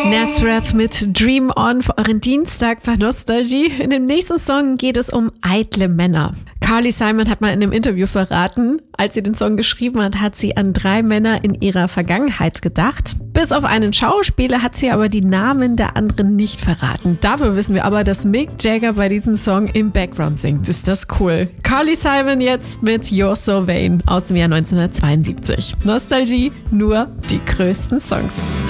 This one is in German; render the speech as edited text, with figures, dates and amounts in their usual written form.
Nazareth mit Dream On für euren Dienstag bei Nostalgie. In dem nächsten Song geht es um eitle Männer. Carly Simon hat mal in einem Interview verraten, als sie den Song geschrieben hat, hat sie an 3 Männer in ihrer Vergangenheit gedacht. Bis auf einen Schauspieler hat sie aber die Namen der anderen nicht verraten. Dafür wissen wir aber, dass Mick Jagger bei diesem Song im Background singt. Ist das cool? Carly Simon jetzt mit You're So Vain aus dem Jahr 1972. Nostalgie, nur die größten Songs.